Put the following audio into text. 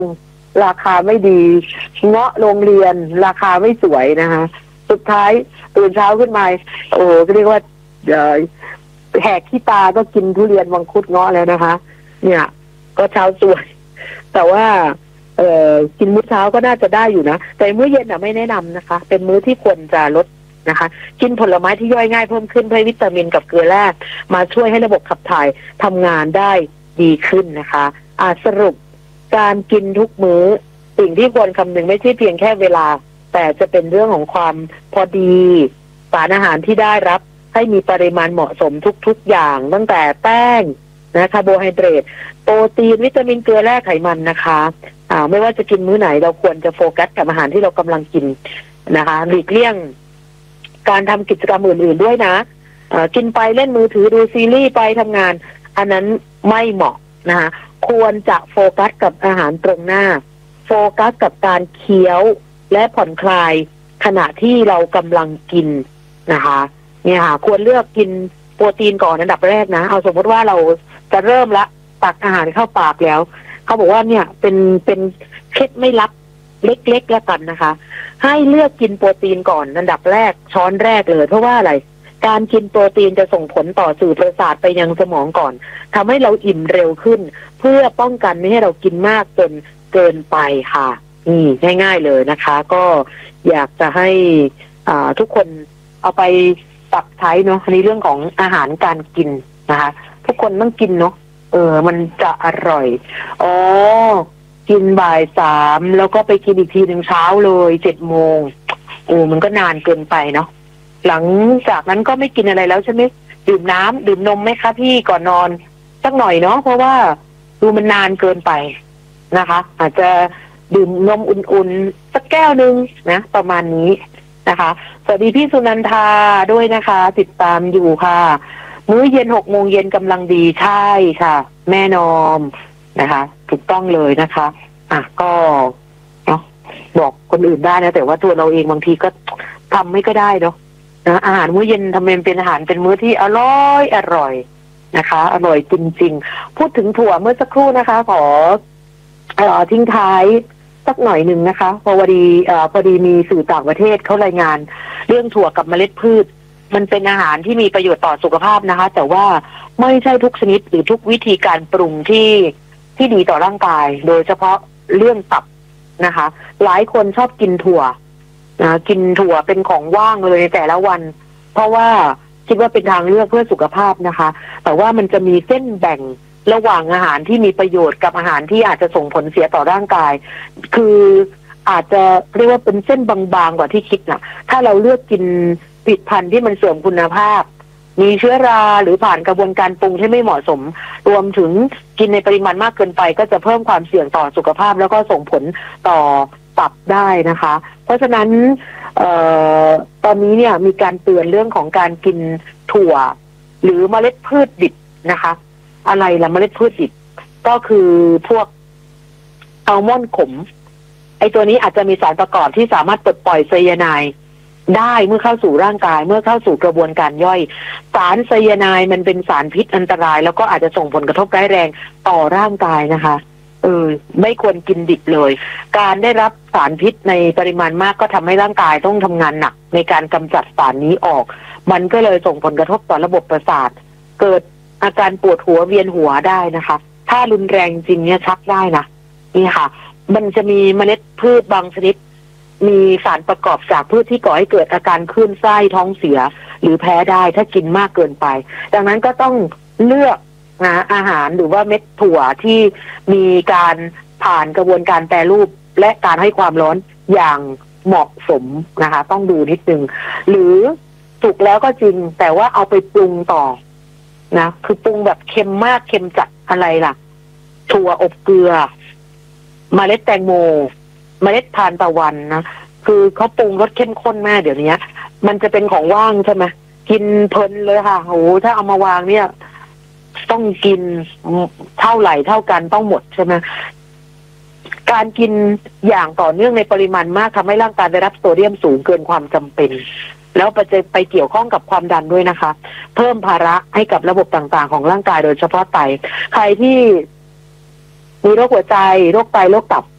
ราคาไม่ดีเงาะโรงเรียนราคาไม่สวยนะคะสุดท้ายตื่นเช้าขึ้นมาโอ้ก็เรียกว่าแหกขี้ตาก็กินทุเรียนมังคุดเงาะแล้วนะคะ เนี่ยก็เช้าสวยแต่ว่ากินมื้อเช้าก็น่าจะได้อยู่นะแต่มื้อเย็นไม่แนะนำนะคะเป็นมื้อที่ควรจะลดนะคะกินผลไม้ที่ย่อยง่ายเพิ่มขึ้นเพื่อวิตามินกับเกลือแร่มาช่วยให้ระบบขับถ่ายทำงานได้ดีขึ้นนะคะสรุปการกินทุกมื้อสิ่งที่ควรคำนึงไม่ใช่เพียงแค่เวลาแต่จะเป็นเรื่องของความพอดีสารอาหารที่ได้รับให้มีปริมาณเหมาะสมทุกๆอย่างตั้งแต่แป้งคาร์โบไฮเดรตโปรตีนวิตามินเกลือแร่ไขมันนะคะไม่ว่าจะกินมื้อไหนเราควรจะโฟกัสกับอาหารที่เรากำลังกินนะคะหลีกเลี่ยงการทำกิจกรรมอื่นๆด้วยนะกินไปเล่นมือถือดูซีรีส์ไปทำงานอันนั้นไม่เหมาะนะคะควรจะโฟกัสกับอาหารตรงหน้าโฟกัสกับการเคี้ยวและผ่อนคลายขณะที่เรากำลังกินนะคะเนี่ยค่ะควรเลือกกินโปรตีนก่อนอันดับแรกนะเอาสมมติว่าเราจะเริ่มละตักอาหารเข้าปากแล้วเขาบอกว่าเนี่ยเป็นเคล็ดไม่ลับเล็กๆแล้วกันนะคะให้เลือกกินโปรตีนก่อนอันดับแรกช้อนแรกเลยเพราะว่าอะไรการกินโปรตีนจะส่งผลต่อสื่อประสาทไปยังสมองก่อนทำให้เราอิ่มเร็วขึ้นเพื่อป้องกันไม่ให้เรากินมากจนเกินไปค่ะง่ายๆเลยนะคะก็อยากจะให้ทุกคนเอาไปปรับใช้เนาะในเรื่องของอาหารการกินนะคะทุกคนต้องกินเนาะมันจะอร่อยกินบ่าย3แล้วก็ไปกินอีกทีหนึ่งเช้าเลย7 โมงมันก็นานเกินไปเนาะหลังจากนั้นก็ไม่กินอะไรแล้วใช่ไหมดื่มน้ำดื่มนมไหมคะพี่ก่อนนอนสักหน่อยเนาะเพราะว่าดูมันนานเกินไปนะคะอาจจะดื่มนมอุ่นๆสักแก้วนึงนะประมาณนี้นะคะสวัสดีพี่สุนันทาด้วยนะคะติดตามอยู่ค่ะมื้อเย็น6 โมงเย็นกำลังดีใช่ค่ะแม่นอมนะคะถูกต้องเลยนะคะก็บอกคนอื่นได้นะแต่ว่าตัวเราเองบางทีก็ทำไม่ก็ได้เนาะอาหารมื้อเย็นทำเป็นอาหารเป็นมื้อที่อร่อยนะคะอร่อยจริงๆพูดถึงถั่วเมื่อสักครู่นะคะขอทิ้งท้ายสักหน่อยหนึ่งนะคะพอดีมีสื่อต่างประเทศเขารายงานเรื่องถั่วกับเมล็ดพืชมันเป็นอาหารที่มีประโยชน์ต่อสุขภาพนะคะแต่ว่าไม่ใช่ทุกชนิดหรือทุกวิธีการปรุงที่ดีต่อร่างกายโดยเฉพาะเรื่องตับนะคะหลายคนชอบกินถั่วกินถั่วเป็นของว่างเลยในแต่ละวันเพราะว่าคิดว่าเป็นทางเลือกเพื่อสุขภาพนะคะแต่ว่ามันจะมีเส้นแบ่งระหว่างอาหารที่มีประโยชน์กับอาหารที่อาจจะส่งผลเสียต่อร่างกายคืออาจจะเรียกว่าเป็นเส้นบางๆกว่าที่คิดนะถ้าเราเลือกกินผลิตภัณฑ์ที่มันเสื่อมคุณภาพมีเชื้อราหรือผ่านกระบวนการปรุงที่ไม่เหมาะสมรวมถึงกินในปริมาณมากเกินไปก็จะเพิ่มความเสี่ยงต่อสุขภาพแล้วก็ส่งผลต่อตับได้นะคะเพราะฉะนั้นตอนนี้เนี่ยมีการเตือนเรื่องของการกินถั่วหรือเมล็ดพืชดิบนะคะอะไรล่ะเมล็ดพืชดิบก็คือพวกอัลมอนด์ขมไอตัวนี้อาจจะมีสารประกอบที่สามารถปลดปล่อยไซยาไนด์ได้เมื่อเข้าสู่ร่างกายเมื่อเข้าสู่กระบวนการย่อยสารไซยาไนด์มันเป็นสารพิษอันตรายแล้วก็อาจจะส่งผลกระทบร้ายแรงต่อร่างกายนะคะไม่ควรกินดิบเลยการได้รับสารพิษในปริมาณมากก็ทำให้ร่างกายต้องทำงานหนักในการกำจัดสารนี้ออกมันก็เลยส่งผลกระทบต่อระบบประสาทเกิดอาการปวดหัวเวียนหัวได้นะคะถ้ารุนแรงจริงเนี่ยชักได้นะนี่ค่ะมันจะมีเมล็ดพืชบางชนิดมีสารประกอบจากพืชที่ก่อให้เกิดอาการคลื่นไส้ท้องเสียหรือแพ้ได้ถ้ากินมากเกินไปดังนั้นก็ต้องเลือกอาหารหรือว่าเม็ดถั่วที่มีการผ่านกระบวนการแปรรูปและการให้ความร้อนอย่างเหมาะสมนะคะต้องดูนิดนึงหรือสุกแล้วก็จริงแต่ว่าเอาไปปรุงต่อนะคือปรุงแบบเค็มมากเค็มจัดอะไรล่ะถั่วอบเกลือเมล็ดแตงโมเมล็ดทานตะวันนะคือเขาปรุงรสเข้มข้นมากเดี๋ยวนี้มันจะเป็นของว่างใช่ไหมกินเพลินเลยค่ะโหถ้าเอามาวางเนี่ยต้องกินเท่าไหร่เท่ากันต้องหมดใช่ไหมการกินอย่างต่อเนื่องในปริมาณมากทำให้ร่างกายได้รับโซเดียมสูงเกินความจำเป็นแล้วไปเกี่ยวข้องกับความดันด้วยนะคะเพิ่มภาระให้กับระบบต่างๆของร่างกายโดยเฉพาะไตใครที่มีโรคหัวใจโรคไตโรคตับ